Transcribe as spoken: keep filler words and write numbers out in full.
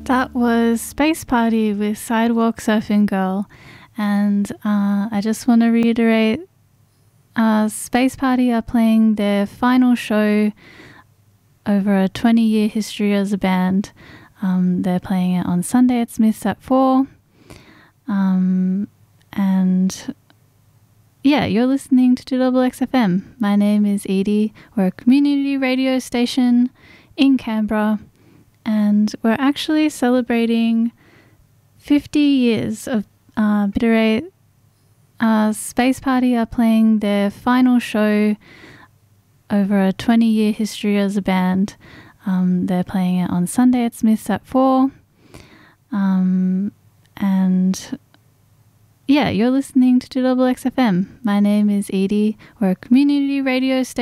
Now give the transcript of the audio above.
That was Space Party with Sidewalk Surfing Girl. And uh, I just want to reiterate, uh, Space Party are playing their final show over a twenty-year history as a band. Um, they're playing it on Sunday at Smith's at four. Um, and yeah, you're listening to two X X F M. My name is Edie. We're a community radio station in Canberra. And we're actually celebrating fifty years of uh, Bitter Eight. Uh, Space Party are playing their final show over a twenty-year history as a band. Um, they're playing it on Sunday at Smith's at four. Um, and yeah, you're listening to two X X F M. My name is Edie. We're a community radio station